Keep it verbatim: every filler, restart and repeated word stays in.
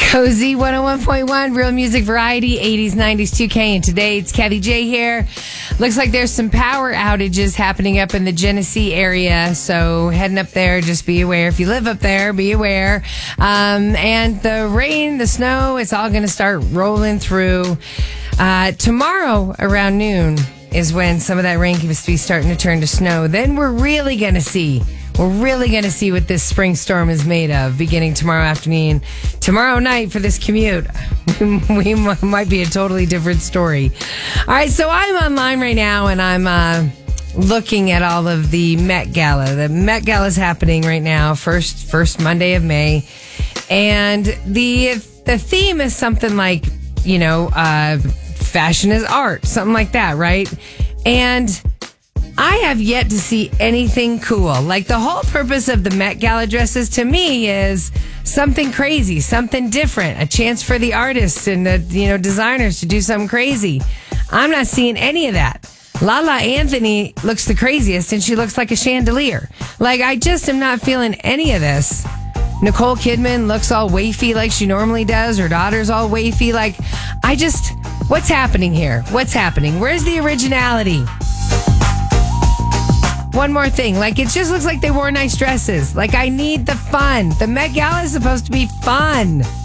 Cozy one oh one point one, real music variety, eighties, nineties, two K, and today it's Kathy J here. Looks like there's some power outages happening up in the Genesee area, so heading up there, just be aware. If you live up there, be aware. Um, and the rain, the snow, it's all going to start rolling through. Uh, tomorrow around noon is when some of that rain keeps to be starting to turn to snow. Then we're really going to see We're really going to see what this spring storm is made of beginning tomorrow afternoon. Tomorrow night for this commute, we might be a totally different story. All right, so I'm online right now and I'm uh, looking at all of the Met Gala. The Met Gala is happening right now, first first Monday of May. And the the theme is something like, you know, uh, fashion is art, something like that, right? And I have yet to see anything cool. Like, the whole purpose of the Met Gala dresses to me is something crazy, something different, a chance for the artists and the, you know, designers to do something crazy. I'm not seeing any of that. Lala Anthony looks the craziest and she looks like a chandelier. Like, I just am not feeling any of this. Nicole Kidman looks all wafy like she normally does. Her daughter's all wafy. Like, I just, what's happening here? What's happening? Where's the originality? One more thing, like, it just looks like they wore nice dresses. Like, I need the fun. The Met Gala is supposed to be fun.